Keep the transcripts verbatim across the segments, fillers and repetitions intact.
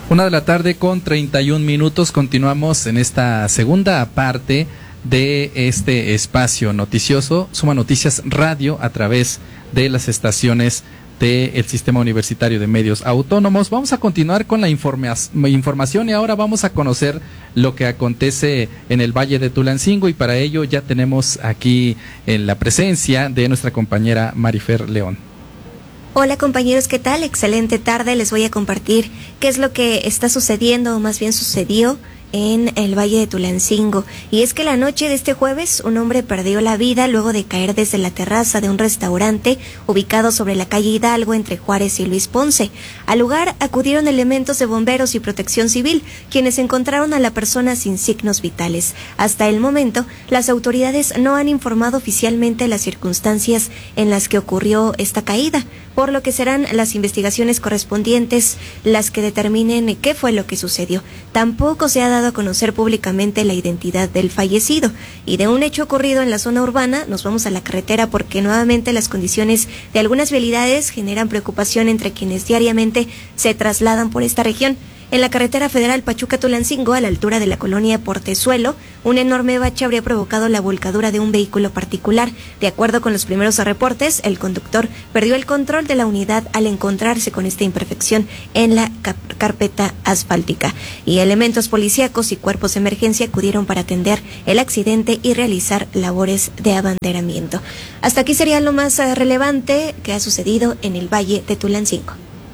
Una de la tarde con treinta y un minutos. Continuamos en esta segunda parte de este espacio noticioso, Suma Noticias Radio, a través de las estaciones del Sistema Universitario de Medios Autónomos. Vamos a continuar con la informa información y ahora vamos a conocer lo que acontece en el Valle de Tulancingo, y para ello ya tenemos aquí en la presencia de nuestra compañera Marifer León. Hola compañeros, ¿qué tal? Excelente tarde. Les voy a compartir qué es lo que está sucediendo, o más bien sucedió, en el Valle de Tulancingo. Y es que la noche de este jueves un hombre perdió la vida luego de caer desde la terraza de un restaurante ubicado sobre la calle Hidalgo entre Juárez y Luis Ponce. Al lugar acudieron elementos de bomberos y protección civil, quienes encontraron a la persona sin signos vitales. Hasta el momento, las autoridades no han informado oficialmente las circunstancias en las que ocurrió esta caída, por lo que serán las investigaciones correspondientes las que determinen qué fue lo que sucedió. Tampoco se ha dado a conocer públicamente la identidad del fallecido. Y de un hecho ocurrido en la zona urbana, nos vamos a la carretera porque nuevamente las condiciones de algunas vialidades generan preocupación entre quienes diariamente se trasladan por esta región. En la carretera federal Pachuca-Tulancingo, a la altura de la colonia Portezuelo, un enorme bache habría provocado la volcadura de un vehículo particular. De acuerdo con los primeros reportes, el conductor perdió el control de la unidad al encontrarse con esta imperfección en la carpeta asfáltica. Y elementos policíacos y cuerpos de emergencia acudieron para atender el accidente y realizar labores de abanderamiento. Hasta aquí sería lo más relevante que ha sucedido en el Valle de Tulancingo.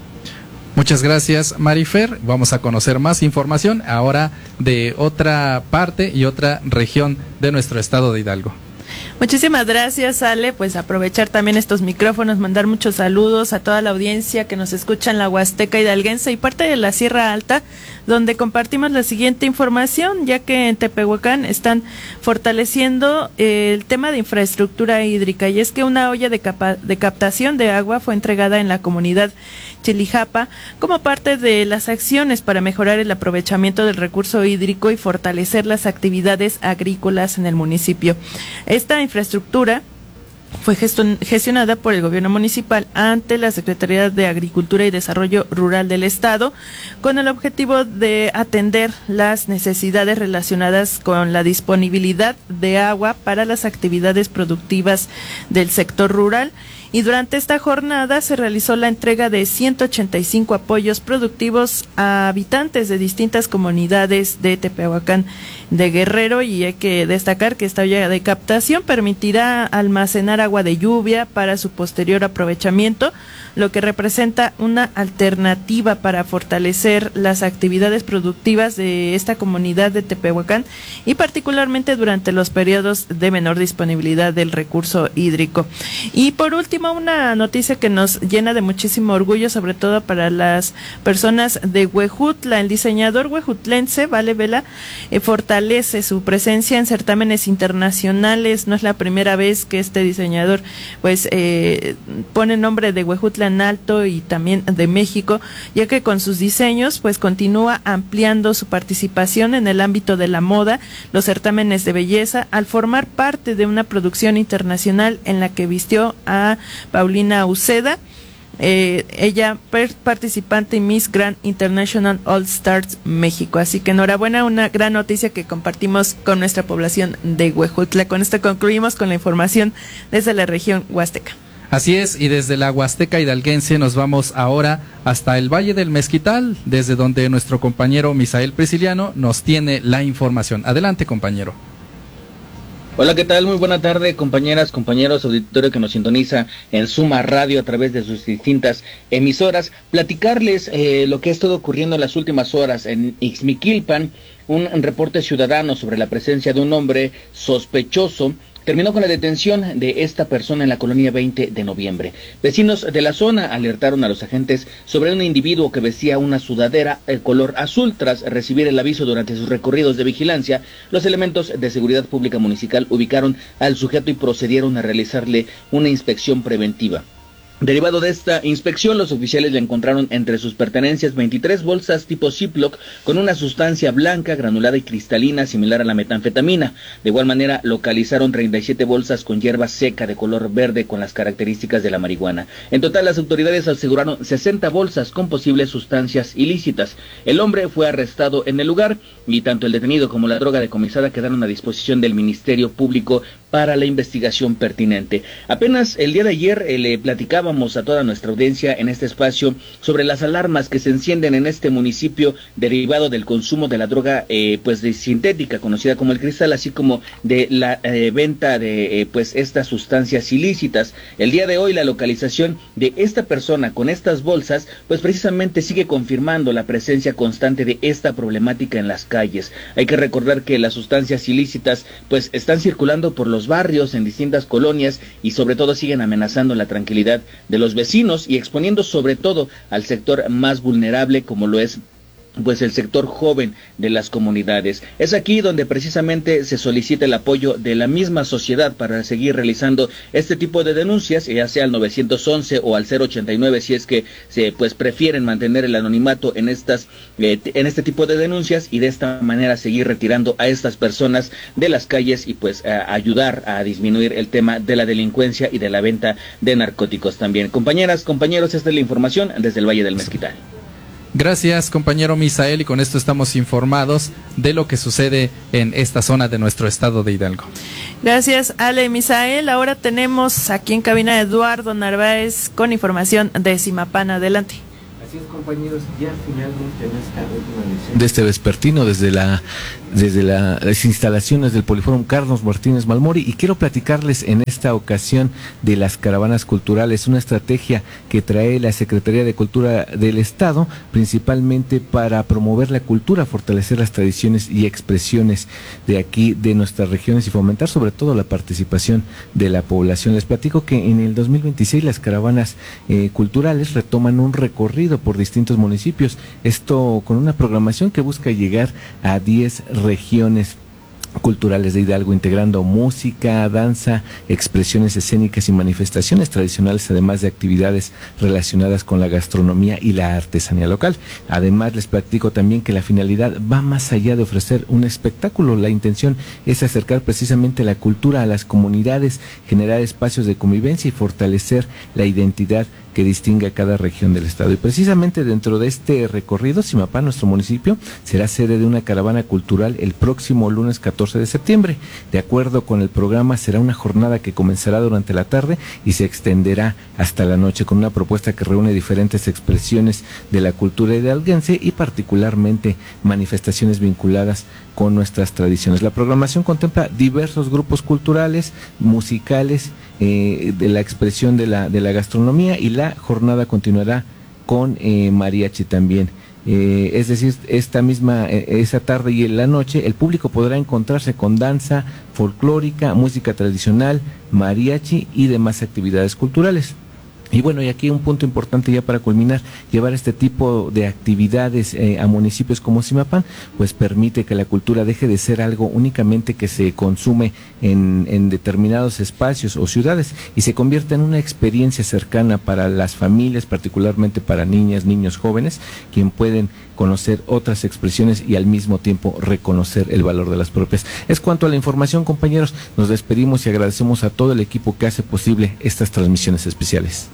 Muchas gracias, Marifer. Vamos a conocer más información ahora de otra parte y otra región de nuestro estado de Hidalgo. Muchísimas gracias, Ale. Pues aprovechar también estos micrófonos, mandar muchos saludos a toda la audiencia que nos escucha en la Huasteca hidalguense y parte de la Sierra Alta, donde compartimos la siguiente información, ya que en Tepehuacán están fortaleciendo eh, el tema de infraestructura hídrica, y es que una olla de, capa de captación de agua fue entregada en la comunidad Chilijapa como parte de las acciones para mejorar el aprovechamiento del recurso hídrico y fortalecer las actividades agrícolas en el municipio. Esta infraestructura fue gestionada por el gobierno municipal ante la Secretaría de Agricultura y Desarrollo Rural del Estado, con el objetivo de atender las necesidades relacionadas con la disponibilidad de agua para las actividades productivas del sector rural. Y durante esta jornada se realizó la entrega de ciento ochenta y cinco apoyos productivos a habitantes de distintas comunidades de Tepehuacán de Guerrero, y hay que destacar que esta olla de captación permitirá almacenar agua de lluvia para su posterior aprovechamiento, lo que representa una alternativa para fortalecer las actividades productivas de esta comunidad de Tepehuacán, y particularmente durante los periodos de menor disponibilidad del recurso hídrico. Y por último, una noticia que nos llena de muchísimo orgullo, sobre todo para las personas de Huejutla. El diseñador huejutlense Vale Vela eh, fortalece su presencia en certámenes internacionales. No es la primera vez que este diseñador pues eh, pone nombre de Huejutla en alto, y también de México, ya que con sus diseños pues continúa ampliando su participación en el ámbito de la moda, los certámenes de belleza, al formar parte de una producción internacional en la que vistió a Paulina Uceda, eh, ella participante y Miss Grand International All Stars México. Así que enhorabuena, una gran noticia que compartimos con nuestra población de Huejutla. Con esto concluimos con la información desde la región Huasteca. Así es, y desde la Huasteca hidalguense nos vamos ahora hasta el Valle del Mezquital, desde donde nuestro compañero Misael Prisciliano nos tiene la información. Adelante, compañero. Hola, ¿qué tal? Muy buena tarde, compañeras, compañeros, auditorio que nos sintoniza en Suma Radio a través de sus distintas emisoras. Platicarles eh, lo que ha estado ocurriendo en las últimas horas en Ixmiquilpan. Un reporte ciudadano sobre la presencia de un hombre sospechoso terminó con la detención de esta persona en la colonia veinte de noviembre. Vecinos de la zona alertaron a los agentes sobre un individuo que vestía una sudadera de color azul. Tras recibir el aviso durante sus recorridos de vigilancia, los elementos de seguridad pública municipal ubicaron al sujeto y procedieron a realizarle una inspección preventiva. Derivado de esta inspección, los oficiales le encontraron entre sus pertenencias veintitrés bolsas tipo Ziploc con una sustancia blanca, granulada y cristalina similar a la metanfetamina. De igual manera, localizaron treinta y siete bolsas con hierba seca de color verde con las características de la marihuana. En total, las autoridades aseguraron sesenta bolsas con posibles sustancias ilícitas. El hombre fue arrestado en el lugar y tanto el detenido como la droga decomisada quedaron a disposición del Ministerio Público para la investigación pertinente. Apenas el día de ayer eh, le platicábamos a toda nuestra audiencia en este espacio sobre las alarmas que se encienden en este municipio derivado del consumo de la droga eh, pues de sintética conocida como el cristal, así como de la eh, venta de eh, pues estas sustancias ilícitas. El día de hoy la localización de esta persona con estas bolsas pues precisamente sigue confirmando la presencia constante de esta problemática en las calles. Hay que recordar que las sustancias ilícitas pues están circulando por los barrios en distintas colonias y sobre todo siguen amenazando la tranquilidad de los vecinos y exponiendo sobre todo al sector más vulnerable como lo es pues el sector joven de las comunidades. Es aquí donde precisamente se solicita el apoyo de la misma sociedad para seguir realizando este tipo de denuncias, ya sea al nueve once o al cero ochenta y nueve si es que se pues prefieren mantener el anonimato en estas eh, en este tipo de denuncias y de esta manera seguir retirando a estas personas de las calles y pues a ayudar a disminuir el tema de la delincuencia y de la venta de narcóticos también. Compañeras, compañeros, esta es la información desde el Valle del Mezquital. Gracias, compañero Misael, y con esto estamos informados de lo que sucede en esta zona de nuestro estado de Hidalgo. Gracias, Ale y Misael. Ahora tenemos aquí en cabina a Eduardo Narváez con información de Zimapán. Adelante. Así es, compañeros, ya finalmente en esta última edición de este vespertino desde la desde la, las instalaciones del Poliforum Carlos Martínez Malmori, y quiero platicarles en esta ocasión de las caravanas culturales, una estrategia que trae la Secretaría de Cultura del Estado, principalmente para promover la cultura, fortalecer las tradiciones y expresiones de aquí, de nuestras regiones, y fomentar sobre todo la participación de la población. Les platico que en el dos mil veintiséis las caravanas eh, culturales retoman un recorrido por distintos municipios, esto con una programación que busca llegar a diez regiones culturales de Hidalgo, integrando música, danza, expresiones escénicas y manifestaciones tradicionales, además de actividades relacionadas con la gastronomía y la artesanía local. Además, les platico también que la finalidad va más allá de ofrecer un espectáculo. La intención es acercar precisamente la cultura a las comunidades, generar espacios de convivencia y fortalecer la identidad que distingue a cada región del estado. Y precisamente dentro de este recorrido, Zimapán, nuestro municipio, será sede de una caravana cultural el próximo lunes catorce de septiembre. De acuerdo con el programa, será una jornada que comenzará durante la tarde y se extenderá hasta la noche, con una propuesta que reúne diferentes expresiones de la cultura hidalguense y particularmente manifestaciones vinculadas con nuestras tradiciones. La programación contempla diversos grupos culturales, musicales, eh, de la expresión de la, de la gastronomía, y la jornada continuará con eh, mariachi también. Eh, es decir, esta misma, eh, esa tarde y en la noche, el público podrá encontrarse con danza folclórica, música tradicional, mariachi y demás actividades culturales. Y bueno, y aquí un punto importante ya para culminar, llevar este tipo de actividades eh, a municipios como Zimapán, pues permite que la cultura deje de ser algo únicamente que se consume en, en determinados espacios o ciudades y se convierta en una experiencia cercana para las familias, particularmente para niñas, niños, jóvenes, quien pueden conocer otras expresiones y al mismo tiempo reconocer el valor de las propias. Es cuanto a la información, compañeros. Nos despedimos y agradecemos a todo el equipo que hace posible estas transmisiones especiales.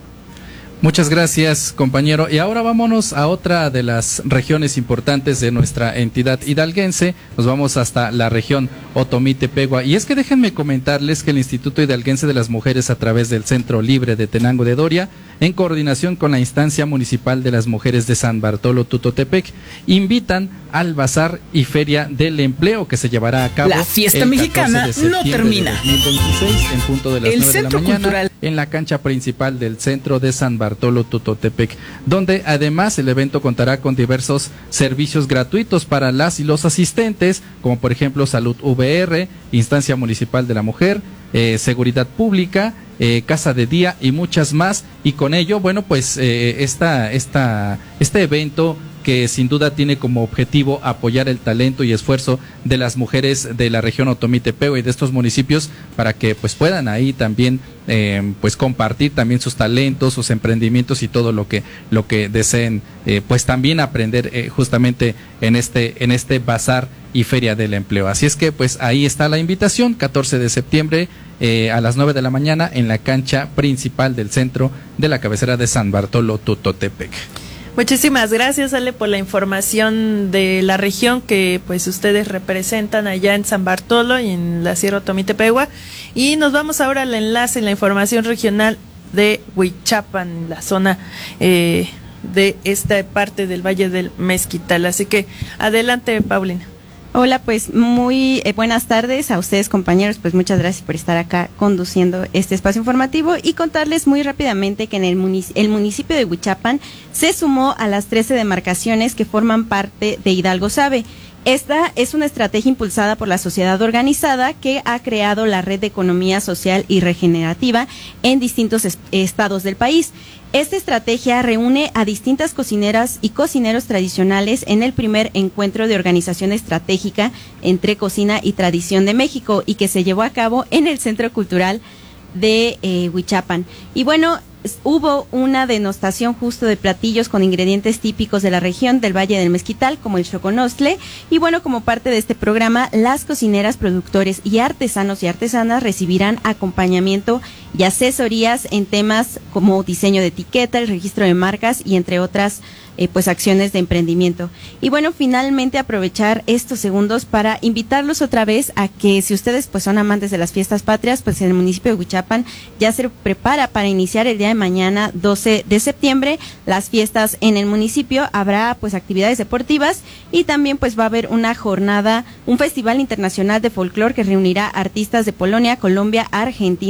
Muchas gracias, compañero. Y ahora vámonos a otra de las regiones importantes de nuestra entidad hidalguense. Nos vamos hasta la región Otomí-Tepehua. Y es que déjenme comentarles que el Instituto Hidalguense de las Mujeres, a través del Centro Libre de Tenango de Doria, en coordinación con la Instancia Municipal de las Mujeres de San Bartolo Tutotepec, invitan al Bazar y Feria del Empleo que se llevará a cabo. La fiesta mexicana no termina. dos mil veintiséis, en punto de las el nueve de la mañana, cultural, en la cancha principal del Centro de San Bartolo Tutotepec, donde además el evento contará con diversos servicios gratuitos para las y los asistentes, como por ejemplo Salud V R, Instancia Municipal de la Mujer, eh, seguridad pública, eh, casa de día y muchas más. Y con ello, bueno, pues eh, esta, esta, este evento que sin duda tiene como objetivo apoyar el talento y esfuerzo de las mujeres de la región Otomí-Tepehua y de estos municipios para que pues puedan ahí también eh, pues compartir también sus talentos, sus emprendimientos y todo lo que lo que deseen eh, pues también aprender eh, justamente en este en este bazar y feria del empleo. Así es que pues ahí está la invitación, catorce de septiembre eh, a las nueve de la mañana en la cancha principal del centro de la cabecera de San Bartolo Tutotepec. Muchísimas gracias, Ale, por la información de la región que pues ustedes representan allá en San Bartolo y en la Sierra Otomí-Tepehua. Y nos vamos ahora al enlace en la información regional de Huichapan, la zona eh, de esta parte del Valle del Mezquital. Así que adelante, Paulina. Hola, pues muy eh, buenas tardes a ustedes, compañeros, pues muchas gracias por estar acá conduciendo este espacio informativo y contarles muy rápidamente que en el, munic- el municipio de Huichapan se sumó a las trece demarcaciones que forman parte de Hidalgo Sabe. Esta es una estrategia impulsada por la sociedad organizada que ha creado la red de economía social y regenerativa en distintos es- estados del país. Esta estrategia reúne a distintas cocineras y cocineros tradicionales en el primer encuentro de organización estratégica entre cocina y tradición de México y que se llevó a cabo en el Centro Cultural de eh, Huichapan. Y bueno, hubo una denostación justo de platillos con ingredientes típicos de la región del Valle del Mezquital, como el choconostle, y bueno, como parte de este programa, las cocineras, productores y artesanos y artesanas recibirán acompañamiento y asesorías en temas como diseño de etiqueta, el registro de marcas y entre otras eh, pues acciones de emprendimiento. Y bueno, finalmente aprovechar estos segundos para invitarlos otra vez a que si ustedes pues son amantes de las fiestas patrias, pues en el municipio de Huichapan ya se prepara para iniciar el día de mañana doce de septiembre las fiestas en el municipio. Habrá pues actividades deportivas y también pues va a haber una jornada, un festival internacional de folclore que reunirá artistas de Polonia, Colombia, Argentina